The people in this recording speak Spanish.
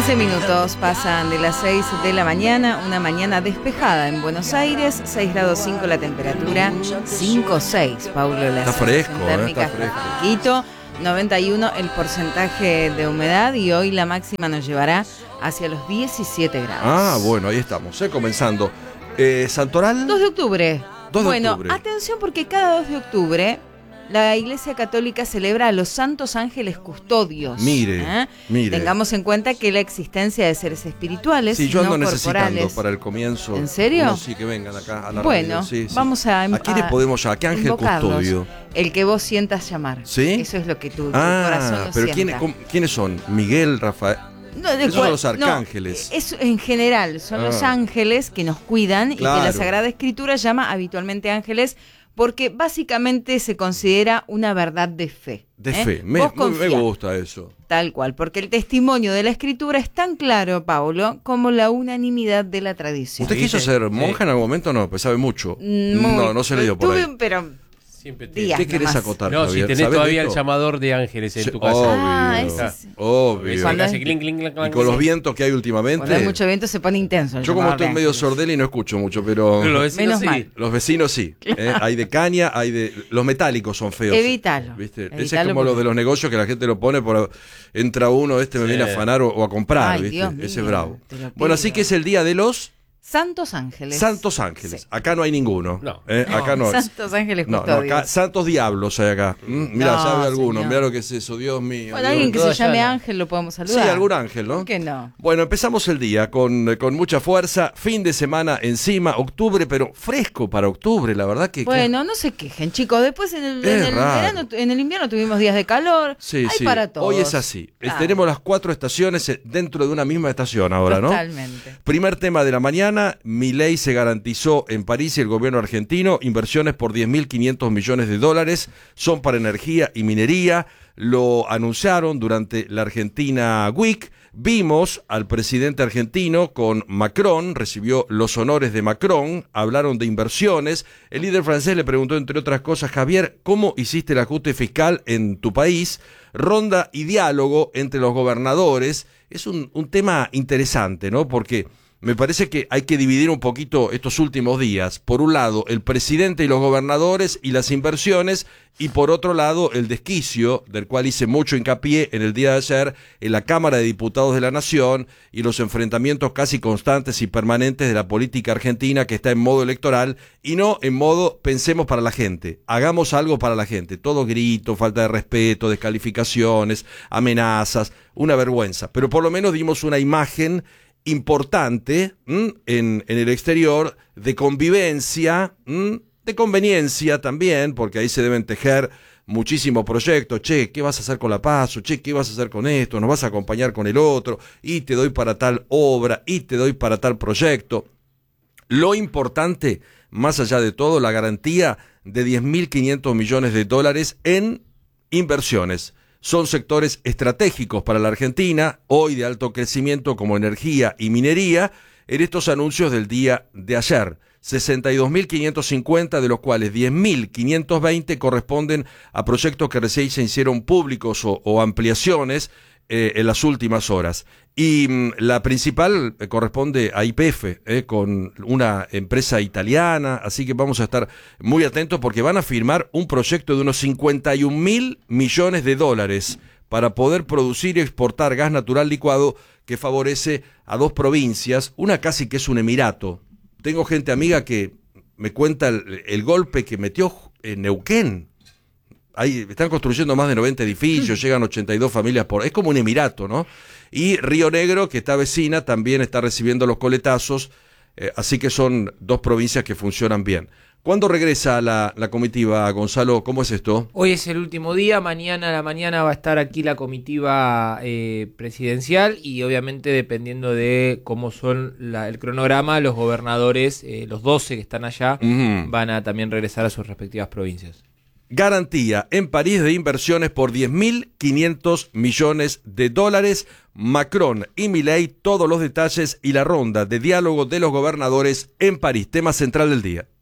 15 minutos pasan de las 6 de la mañana, una mañana despejada en Buenos Aires, 6 grados 5 la temperatura, 5,6, Paulo. Está fresco, está fresquito, 91 el porcentaje de humedad y hoy la máxima nos llevará hacia los 17 grados. Ah, bueno, ahí estamos, comenzando. ¿Santoral? 2 de octubre. 2 de bueno, octubre. Atención porque cada 2 de octubre la Iglesia Católica celebra a los santos ángeles custodios. Mire. Tengamos en cuenta que la existencia de seres espirituales, sí, yo ando no necesitando corporales. para el comienzo. ¿En serio? Sí, que vengan acá a la bueno, radio. Sí, vamos a ¿A quiénes podemos llamar? ¿A qué ángel custodio? El que vos sientas llamar. ¿Sí? Eso es lo que tu corazón pero sienta. ¿quiénes son? ¿Miguel, Rafael? No, esos son los arcángeles. Eso en general, son los ángeles que nos cuidan claro. y que la Sagrada Escritura llama habitualmente ángeles porque básicamente se considera una verdad de fe. De fe, me gusta eso. Tal cual, porque el testimonio de la Escritura es tan claro, Paulo, como la unanimidad de la tradición. ¿Usted quiso ser monja en algún momento? No, pues sabe mucho. No se le dio por ahí. Pero ¿qué querés acotar, No, Javier? si tenés todavía el llamador de ángeles en tu casa. Obvio. Cuando hace clink, clink, clink, y con los vientos que hay últimamente. Cuando hay mucho viento se pone intenso. Yo como estoy medio sordel y no escucho mucho, pero los vecinos sí. Los vecinos sí. Hay de caña, hay de... Los metálicos son feos. Evítalo. ¿Viste? Ese es como lo de los negocios que la gente lo pone por... Entra uno, me viene a afanar o a comprar, ¿viste? Dios mío, ese es bravo. Bueno, así que es el día de los... Santos ángeles. Santos ángeles. Sí. Acá no hay ninguno. No. Acá no hay. Santos ángeles custodios. Acá, santos diablos hay acá. Mirá, sabe alguno. Mirá lo que es eso, Dios mío. Bueno, alguien que se llame Ángel lo podemos saludar. Sí, algún ángel, ¿no? ¿Por qué no? Bueno, empezamos el día con mucha fuerza. Fin de semana encima, octubre, pero fresco para octubre, la verdad que... Bueno, no se quejen, chicos. Después en el verano, en el invierno tuvimos días de calor. Sí, hay para todos. Hoy es así. Claro. Tenemos las 4 estaciones dentro de una misma estación ahora, ¿no? Totalmente. Primer tema de la mañana, Milei se garantizó en París y el gobierno argentino inversiones por 10.500 millones de dólares, son para energía y minería, lo anunciaron durante la Argentina Week. Vimos al presidente argentino con Macron, recibió los honores de Macron, hablaron de inversiones. El líder francés le preguntó, entre otras cosas, Javier, ¿cómo hiciste el ajuste fiscal en tu país? Ronda y diálogo entre los gobernadores. Es un tema interesante, ¿no? Porque me parece que hay que dividir un poquito estos últimos días. Por un lado, el presidente y los gobernadores y las inversiones, y por otro lado, el desquicio, del cual hice mucho hincapié en el día de ayer, en la Cámara de Diputados de la Nación, y los enfrentamientos casi constantes y permanentes de la política argentina, que está en modo electoral, y no en modo pensemos para la gente, hagamos algo para la gente. Todo grito, falta de respeto, descalificaciones, amenazas, una vergüenza. Pero por lo menos dimos una imagen importante en el exterior de convivencia, de conveniencia también, porque ahí se deben tejer muchísimos proyectos. Che, ¿qué vas a hacer con la PASO? Che, ¿qué vas a hacer con esto? ¿Nos vas a acompañar con el otro? Y te doy para tal obra, y te doy para tal proyecto. Lo importante, más allá de todo, la garantía de 10.500 millones de dólares en inversiones. Son sectores estratégicos para la Argentina, hoy de alto crecimiento como energía y minería, en estos anuncios del día de ayer. 62.550, de los cuales 10.520 corresponden a proyectos que recién se hicieron públicos o ampliaciones en las últimas horas. Y la principal corresponde a YPF, con una empresa italiana, así que vamos a estar muy atentos porque van a firmar un proyecto de unos 51.000 millones de dólares para poder producir y exportar gas natural licuado que favorece a 2 provincias, una casi que es un emirato. Tengo gente amiga que me cuenta el golpe que metió en Neuquén. Ahí están construyendo más de 90 edificios, llegan 82 familias por... Es como un emirato, ¿no? Y Río Negro, que está vecina, también está recibiendo los coletazos, así que son 2 provincias que funcionan bien. ¿Cuándo regresa la comitiva, Gonzalo? ¿Cómo es esto? Hoy es el último día, mañana a la mañana va a estar aquí la comitiva presidencial y obviamente dependiendo de cómo son el cronograma, los gobernadores, los 12 que están allá, van a también regresar a sus respectivas provincias. Garantía en París de inversiones por 10.500 millones de dólares. Macron y Milei, todos los detalles y la ronda de diálogo de los gobernadores en París. Tema central del día.